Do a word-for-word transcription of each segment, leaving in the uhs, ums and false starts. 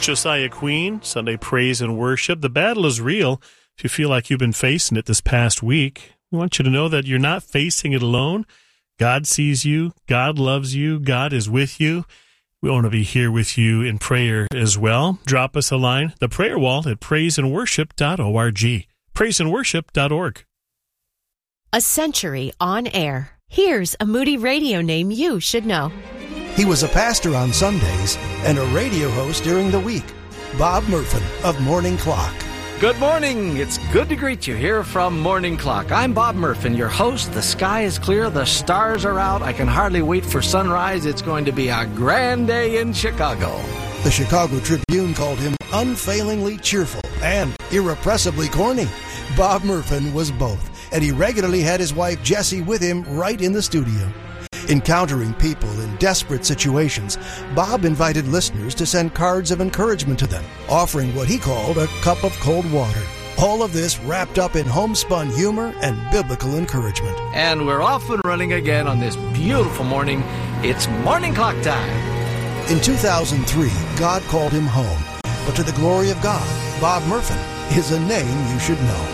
Josiah Queen, Sunday Praise and Worship. The battle is real. If you feel like you've been facing it this past week, we want you to know that you're not facing it alone. God sees you. God loves you. God is with you. We want to be here with you in prayer as well. Drop us a line, the prayer wall at praise and worship dot org. praise and worship dot org. A century on air. Here's a Moody Radio name you should know. He was a pastor on Sundays and a radio host during the week. Bob Murphin of Morning Clock. Good morning. It's good to greet you here from Morning Clock. I'm Bob Murphin, your host. The sky is clear. The stars are out. I can hardly wait for sunrise. It's going to be a grand day in Chicago. The Chicago Tribune called him unfailingly cheerful and irrepressibly corny. Bob Murphin was both, and he regularly had his wife Jessie with him right in the studio. Encountering people in desperate situations, Bob invited listeners to send cards of encouragement to them, offering what he called a cup of cold water. All of this wrapped up in homespun humor and biblical encouragement. And we're off and running again on this beautiful morning. It's Morning Clock time. In two thousand three, God called him home. But to the glory of God, Bob Murphin is a name you should know.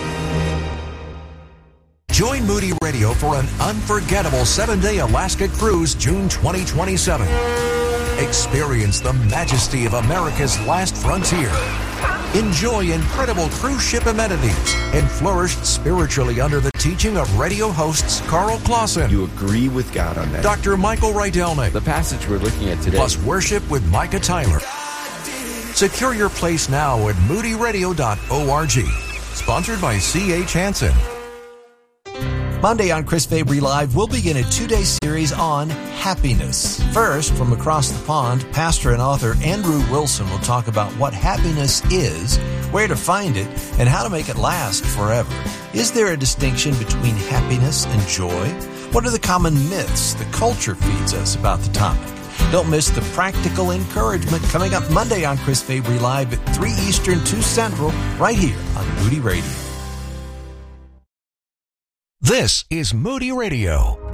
Join Moody Radio for an unforgettable seven-day Alaska cruise June twenty twenty-seven. Experience the majesty of America's last frontier. Enjoy incredible cruise ship amenities and flourish spiritually under the teaching of radio hosts Carl Clausen. You agree with God on that. Doctor Michael Rydelnik. The passage we're looking at today. Plus worship with Micah Tyler. Secure your place now at moody radio dot org. Sponsored by C H Hansen. Monday on Chris Fabry Live, we'll begin a two-day series on happiness. First, from across the pond, pastor and author Andrew Wilson will talk about what happiness is, where to find it, and how to make it last forever. Is there a distinction between happiness and joy? What are the common myths the culture feeds us about the topic? Don't miss the practical encouragement coming up Monday on Chris Fabry Live at three Eastern, two Central, right here on Moody Radio. This is Moody Radio.